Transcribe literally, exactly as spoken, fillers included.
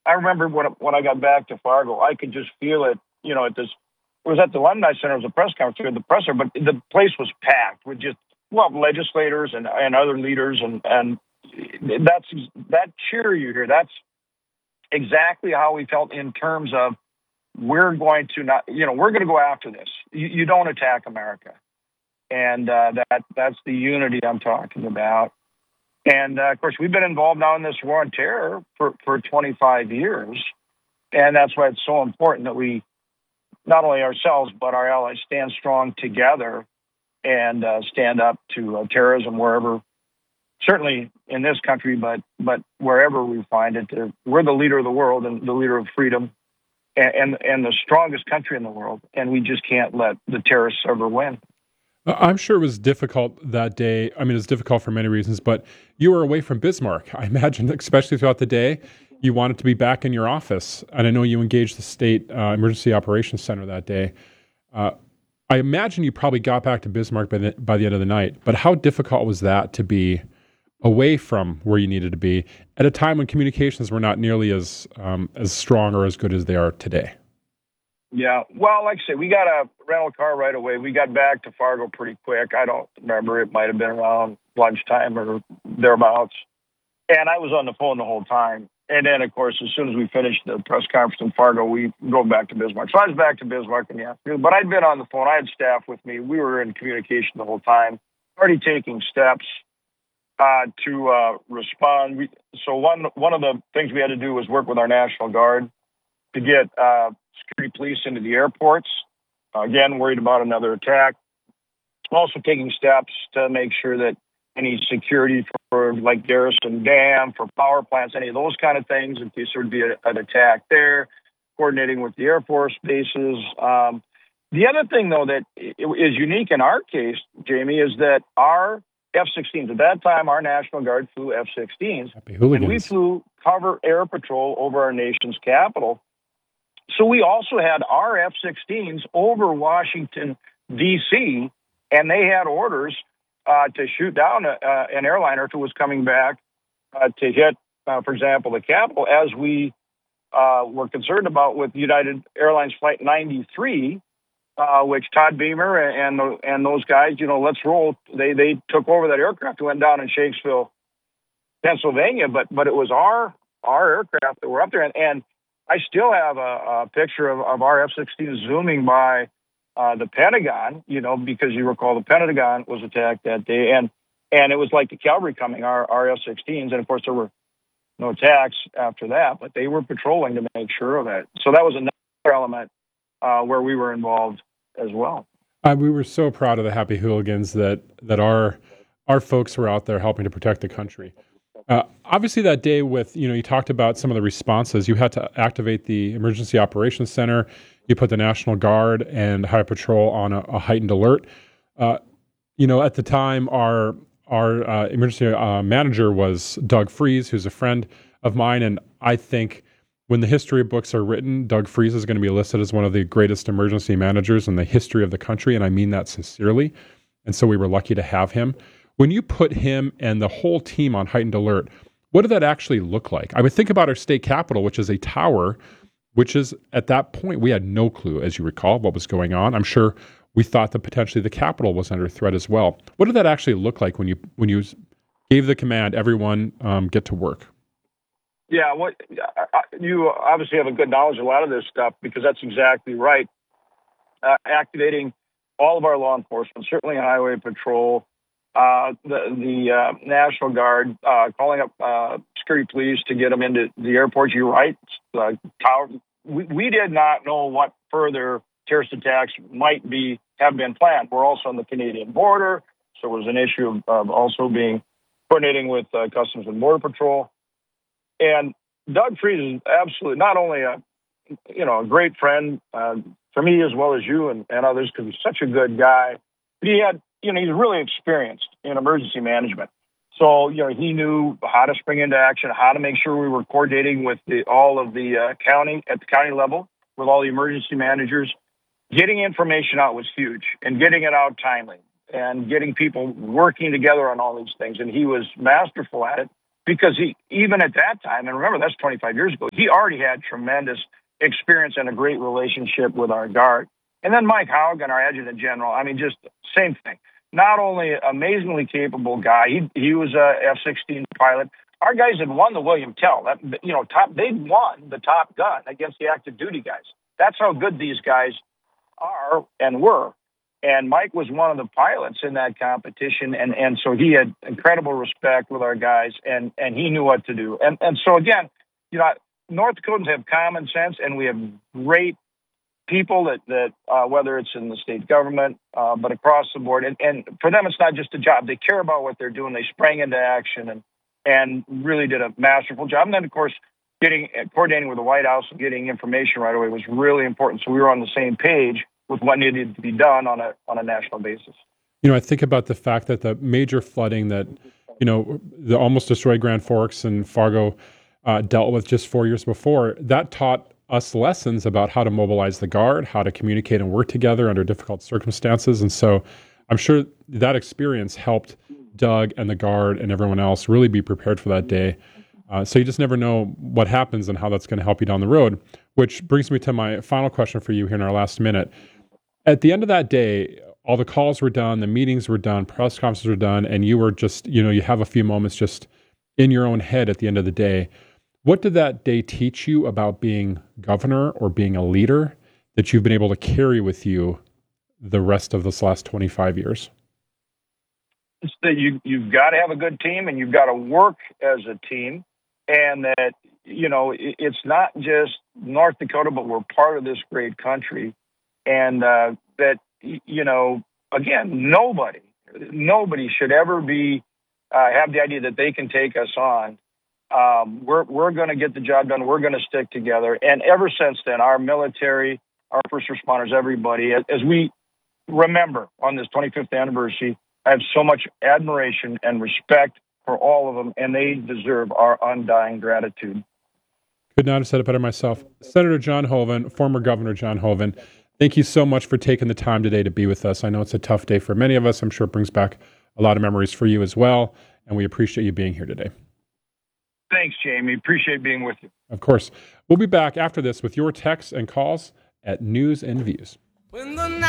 I remember when when I got back to Fargo, I could just feel it. You know, at this, it was at the Alumni Center. It was a press conference here, the presser, but the place was packed with just well legislators and, and other leaders, and and that's that cheer you hear. That's exactly how we felt in terms of we're going to not, you know, we're going to go after this. You, you don't attack America, and uh, that that's the unity I'm talking about. And, uh, of course, we've been involved now in this war on terror for, for twenty-five years. And that's why it's so important that we, not only ourselves, but our allies stand strong together and uh, stand up to uh, terrorism wherever, certainly in this country, but but wherever we find it. Uh, we're the leader of the world and the leader of freedom and, and, and the strongest country in the world. And we just can't let the terrorists ever win. I'm sure it was difficult that day. I mean, it was difficult for many reasons, but you were away from Bismarck. I imagine, especially throughout the day, you wanted to be back in your office. And I know you engaged the State uh, Emergency Operations Center that day. Uh, I imagine you probably got back to Bismarck by the, by the end of the night. But how difficult was that to be away from where you needed to be at a time when communications were not nearly as um, as strong or as good as they are today? Yeah, well, like I said, we got a rental car right away. We got back to Fargo pretty quick. I don't remember. It might have been around lunchtime or thereabouts. And I was on the phone the whole time. And then, of course, as soon as we finished the press conference in Fargo, we go back to Bismarck. So I was back to Bismarck in the afternoon. But I'd been on the phone. I had staff with me. We were in communication the whole time, already taking steps uh, to uh, respond. We, so one one of the things we had to do was work with our National Guard to get uh, security police into the airports. Uh, again, worried about another attack. Also taking steps to make sure that any security for, for like Garrison Dam, for power plants, any of those kind of things, in case there would be a, an attack there, coordinating with the Air Force bases. Um, the other thing, though, that is unique in our case, Jamie, is that our F sixteens, at that time, our National Guard flew F sixteens, and we flew cover air patrol over our nation's capital. So we also had our F sixteens over Washington, D C, and they had orders uh, to shoot down a, uh, an airliner if it was coming back uh, to hit, uh, for example, the Capitol, as we uh, were concerned about with United Airlines Flight ninety-three, uh, which Todd Beamer and and those guys, you know, let's roll. They they took over that aircraft and went down in Shakespeare, Pennsylvania, but but it was our our aircraft that were up there, and, and I still have a, a picture of, of our F sixteen zooming by uh, the Pentagon, you know, because you recall the Pentagon was attacked that day, and and it was like the cavalry coming, our, our F sixteens, and of course there were no attacks after that, but they were patrolling to make sure of that. So that was another element uh, where we were involved as well. Uh, we were so proud of the Happy Hooligans that that our our folks were out there helping to protect the country. Uh, obviously, that day with, you know, you talked about some of the responses. You had to activate the Emergency Operations Center. You put the National Guard and Highway Patrol on a, a heightened alert. Uh, you know, at the time, our our uh, emergency uh, manager was Doug Freeze, who's a friend of mine. And I think when the history books are written, Doug Freeze is going to be listed as one of the greatest emergency managers in the history of the country. And I mean that sincerely. And so we were lucky to have him. When you put him and the whole team on heightened alert, what did that actually look like? I would think about our state capitol, which is a tower, which is at that point, we had no clue, as you recall, what was going on. I'm sure we thought that potentially the Capitol was under threat as well. What did that actually look like when you when you gave the command, everyone um, get to work? Yeah, what you obviously have a good knowledge of a lot of this stuff, because that's exactly right. Uh, activating all of our law enforcement, certainly Highway Patrol, Uh, the the uh, National Guard, uh, calling up uh, security police to get them into the airports. You're right. Uh, tower, we, we did not know what further terrorist attacks might be have been planned. We're also on the Canadian border, so it was an issue of, of also being coordinating with uh, Customs and Border Patrol. And Doug Freeze is absolutely not only a you know a great friend uh, for me as well as you and, and others, because he's such a good guy. But he had You know, he's really experienced in emergency management. So, you know, he knew how to spring into action, how to make sure we were coordinating with the, all of the uh, county, at the county level, with all the emergency managers. Getting information out was huge, and getting it out timely, and getting people working together on all these things. And he was masterful at it, because he, even at that time, and remember that's twenty-five years ago, he already had tremendous experience and a great relationship with our Guard. And then Mike Haugen, our Adjutant General, I mean, just same thing. Not only amazingly capable guy, he he was a F sixteen pilot. Our guys had won the William Tell. That, you know, top they'd won the Top Gun against the active duty guys. That's how good these guys are and were. And Mike was one of the pilots in that competition, and, and so he had incredible respect with our guys, and, and he knew what to do. And and so again, you know, North Dakotans have common sense, and we have great people that, that uh, whether it's in the state government, uh, but across the board. And, and for them, it's not just a job. They care about what they're doing. They sprang into action and, and really did a masterful job. And then, of course, getting coordinating with the White House and getting information right away was really important. So we were on the same page with what needed to be done on a on a national basis. You know, I think about the fact that the major flooding that, you know, the almost destroyed Grand Forks and Fargo uh, dealt with just four years before, that taught us lessons about how to mobilize the Guard, how to communicate and work together under difficult circumstances. And so I'm sure that experience helped Doug and the Guard and everyone else really be prepared for that day. Uh, so you just never know what happens and how that's going to help you down the road, which brings me to my final question for you here in our last minute. At the end of that day, all the calls were done, the meetings were done, press conferences were done, and you were just, you know, you have a few moments just in your own head at the end of the day. What did that day teach you about being governor or being a leader that you've been able to carry with you the rest of this last twenty-five years? It's that you, you've got to have a good team, and you've got to work as a team, and that, you know, it, it's not just North Dakota, but we're part of this great country. And uh, that, you know, again, nobody, nobody should ever be, uh, have the idea that they can take us on. Um, we're we're going to get the job done. We're going to stick together. And ever since then, our military, our first responders, everybody, as, as we remember on this twenty-fifth anniversary, I have so much admiration and respect for all of them, and they deserve our undying gratitude. Could not have said it better myself. Senator John Hoeven, former Governor John Hoeven, thank you so much for taking the time today to be with us. I know it's a tough day for many of us. I'm sure it brings back a lot of memories for you as well, and we appreciate you being here today. Thanks, Jamie. Appreciate being with you. Of course. We'll be back after this with your texts and calls at News and Views. When the